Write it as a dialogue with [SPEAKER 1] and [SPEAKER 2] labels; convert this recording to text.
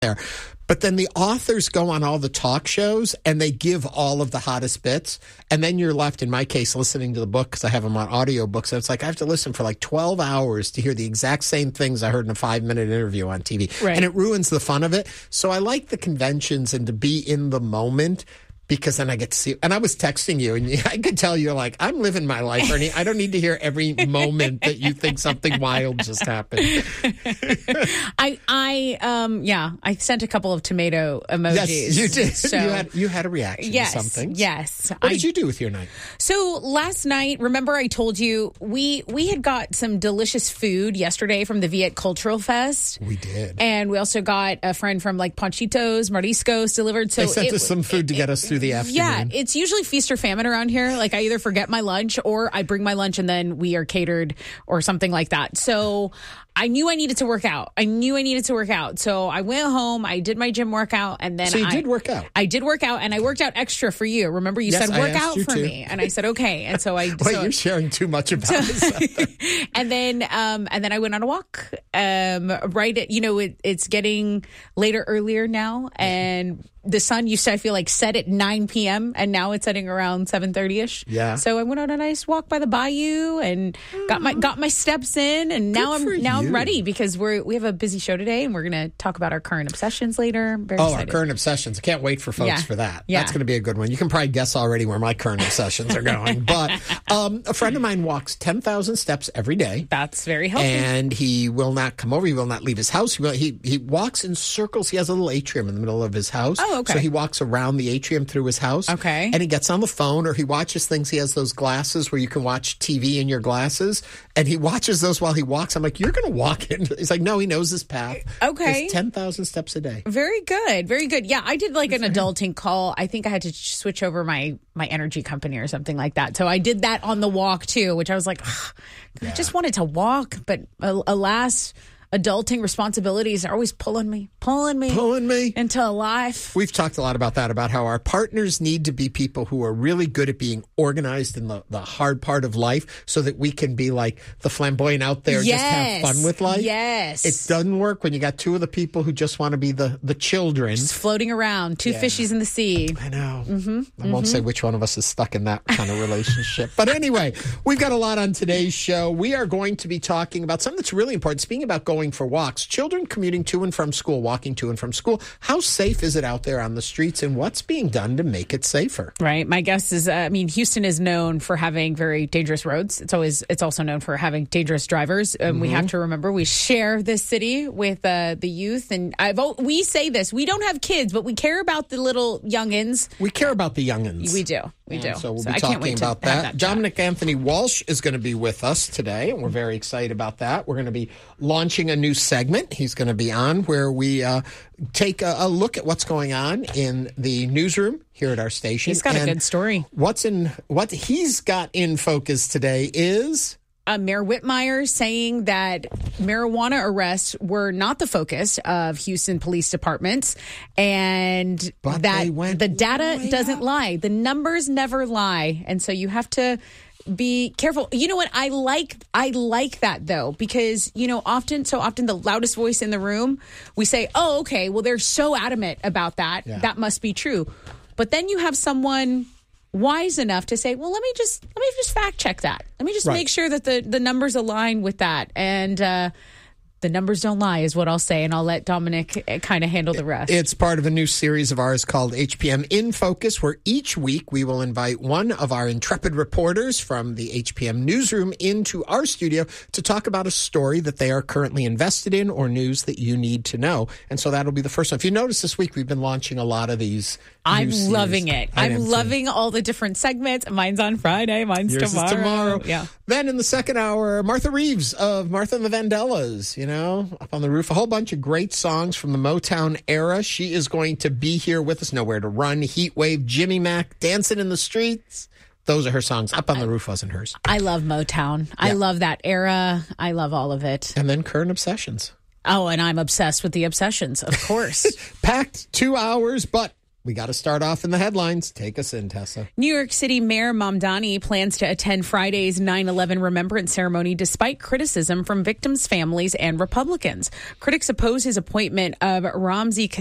[SPEAKER 1] there. But then the authors go on all the talk shows and they give all of the hottest bits. And then you're left, in my case, listening to the book because I have them on audiobooks. And it's like I have to listen for like 12 hours to hear the exact same things I heard in a 5-minute interview on TV.
[SPEAKER 2] Right.
[SPEAKER 1] And it ruins the fun of it. So I like the conventions and to be in the moment. Because then I get to see, and I was texting you, and I could tell you're like, I'm living my life, Ernie. I don't need to hear every moment that you think something wild just happened.
[SPEAKER 2] I sent a couple of tomato emojis.
[SPEAKER 1] Yes, you did.
[SPEAKER 2] So,
[SPEAKER 1] you had a reaction to something.
[SPEAKER 2] Yes.
[SPEAKER 1] What did you do with your night?
[SPEAKER 2] So last night, remember I told you we had got some delicious food yesterday from the Viet Cultural Fest.
[SPEAKER 1] We did.
[SPEAKER 2] And we also got a friend from like Panchitos, Mariscos delivered. So
[SPEAKER 1] they sent us some food to get us through the afternoon.
[SPEAKER 2] Yeah, it's usually feast or famine around here. Like I either forget my lunch or I bring my lunch and then we are catered or something like that. So I knew I needed to work out. So I went home, I did my gym workout, and then
[SPEAKER 1] So you did work out?
[SPEAKER 2] I did work out, and I worked out extra for you. Remember, you said work out for me. And I said, okay. And so I...
[SPEAKER 1] Wait, you're sharing too much about this.
[SPEAKER 2] And then I went on a walk. It's getting earlier now, and the sun used to, I feel like, set at 9 p.m., and now it's setting around 7:30ish.
[SPEAKER 1] Yeah.
[SPEAKER 2] So I went on a nice walk by the bayou and got my steps in, and now I'm ready because we have a busy show today, and we're going to talk about our current obsessions later. I'm very excited.
[SPEAKER 1] Our current obsessions. I can't wait for folks for that.
[SPEAKER 2] Yeah.
[SPEAKER 1] That's going to be a good one. You can probably guess already where my current obsessions are going. But a friend of mine walks 10,000 steps every day.
[SPEAKER 2] That's very healthy.
[SPEAKER 1] And he will not come over. He will not leave his house. He walks in circles. He has a little atrium in the middle of his house.
[SPEAKER 2] Oh, okay.
[SPEAKER 1] So he walks around the atrium through his house.
[SPEAKER 2] Okay.
[SPEAKER 1] And he gets on the phone or he watches things. He has those glasses where you can watch TV in your glasses. And he watches those while he walks. I'm like, you're going to walk in. He's like, no, he knows his path.
[SPEAKER 2] Okay.
[SPEAKER 1] It's 10,000 steps a day.
[SPEAKER 2] Very good. Very good. Yeah, I did like an adulting call. I think I had to switch over my energy company or something like that. So I did that on the walk too, which I was like, I just wanted to walk. But alas, adulting responsibilities are always pulling me into life.
[SPEAKER 1] We've talked a lot about that, about how our partners need to be people who are really good at being organized in the hard part of life so that we can be like the flamboyant out there, just have fun with life.
[SPEAKER 2] Yes.
[SPEAKER 1] It doesn't work when you got two of the people who just want to be the children.
[SPEAKER 2] Just floating around, two fishies in the sea.
[SPEAKER 1] I know. I won't say which one of us is stuck in that kind of relationship. But anyway, we've got a lot on today's show. We are going to be talking about something that's really important. Speaking about going for walks, children commuting to and from school, walking to and from school. How safe is it out there on the streets, and what's being done to make it safer?
[SPEAKER 2] Right. My guess is, Houston is known for having very dangerous roads. It's also known for having dangerous drivers. We have to remember we share this city with the youth, and we say this. We don't have kids, but we care about the little youngins.
[SPEAKER 1] We care about the youngins.
[SPEAKER 2] We do. We do.
[SPEAKER 1] So we'll be talking about that. Dominic Anthony Walsh is going to be with us today, and we're very excited about that. We're going to be launching a new segment. He's going to be on where we take a look at what's going on in the newsroom here at our station.
[SPEAKER 2] He's got a good story.
[SPEAKER 1] What he's got in focus today is...
[SPEAKER 2] Mayor Whitmire saying that marijuana arrests were not the focus of Houston police departments, and that the data doesn't lie. The numbers never lie, and so you have to be careful. You know what? I like that though, because often the loudest voice in the room, we say, "Oh, okay, well they're so adamant about that. Yeah. That must be true." But then you have someone wise enough to say, well, let me just fact check that. Let me just make sure that the numbers align with that. And the numbers don't lie is what I'll say, and I'll let Dominic kind of handle the rest.
[SPEAKER 1] It's part of a new series of ours called HPM In Focus, where each week we will invite one of our intrepid reporters from the HPM newsroom into our studio to talk about a story that they are currently invested in or news that you need to know. And so that'll be the first one. If you notice this week, we've been launching a lot of these.
[SPEAKER 2] I'm loving it. I'm loving all the different segments. Mine's on Friday. Mine's tomorrow. Yeah.
[SPEAKER 1] Then in the second hour, Martha Reeves of Martha and the Vandellas, Up on the Roof. A whole bunch of great songs from the Motown era. She is going to be here with us. Nowhere to Run, Heat Wave, Jimmy Mack, Dancing in the Streets. Those are her songs. Up on the Roof wasn't hers.
[SPEAKER 2] I love Motown. Yeah. I love that era. I love all of it.
[SPEAKER 1] And then Current Obsessions.
[SPEAKER 2] Oh, and I'm obsessed with the obsessions, of course.
[SPEAKER 1] Packed 2 hours, but we got to start off in the headlines. Take us in, Tessa.
[SPEAKER 2] New York City Mayor Mamdani plans to attend Friday's 9/11 remembrance ceremony despite criticism from victims' families and Republicans. Critics oppose his appointment of Ramzi